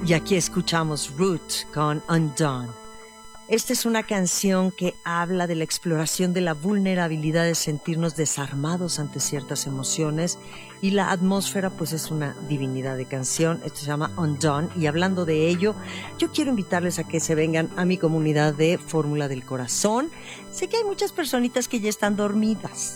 Y aquí escuchamos Root con Undone. Esta es una canción que habla de la exploración de la vulnerabilidad de sentirnos desarmados ante ciertas emociones, y la atmósfera pues es una divinidad de canción. Esto se llama Undone, y hablando de ello, yo quiero invitarles a que se vengan a mi comunidad de Fórmula del Corazón. Sé que hay muchas personitas que ya están dormidas,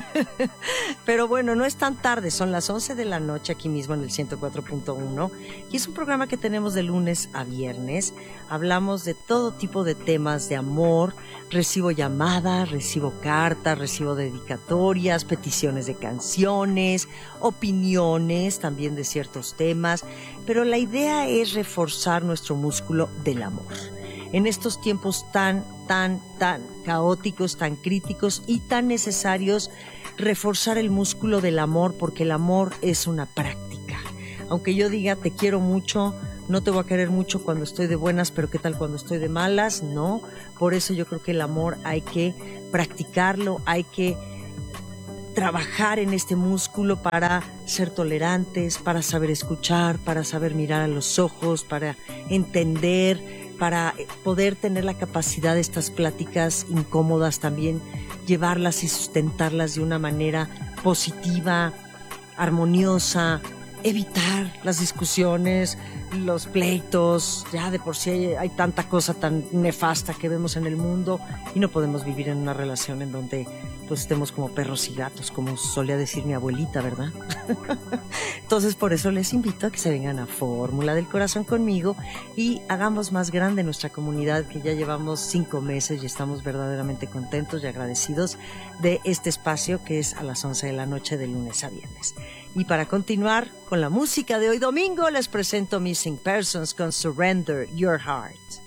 pero bueno, no es tan tarde, son las 11 de la noche aquí mismo en el 104.1, y es un programa que tenemos de lunes a viernes. Hablamos de todo tipo de temas de amor, recibo llamadas, recibo cartas, recibo dedicatorias, peticiones de canciones, opiniones también de ciertos temas, pero la idea es reforzar nuestro músculo del amor. En estos tiempos tan caóticos, tan críticos y tan necesarios, reforzar el músculo del amor, porque el amor es una práctica. Aunque yo diga te quiero mucho, no te voy a querer mucho cuando estoy de buenas, pero ¿qué tal cuando estoy de malas? No, por eso yo creo que el amor hay que practicarlo, hay que trabajar en este músculo para ser tolerantes, para saber escuchar, para saber mirar a los ojos, para entender, para poder tener la capacidad de estas pláticas incómodas también, llevarlas y sustentarlas de una manera positiva, armoniosa, evitar las discusiones, los pleitos. Ya de por sí hay tanta cosa tan nefasta que vemos en el mundo, y no podemos vivir en una relación en donde pues estemos como perros y gatos, como solía decir mi abuelita, ¿verdad? Entonces por eso les invito a que se vengan a Fórmula del Corazón conmigo y hagamos más grande nuestra comunidad, que ya llevamos 5 meses y estamos verdaderamente contentos y agradecidos de este espacio que es a las 11 de la noche de lunes a viernes. Y para continuar con la música de hoy domingo, les presento Missing Persons con Surrender Your Heart.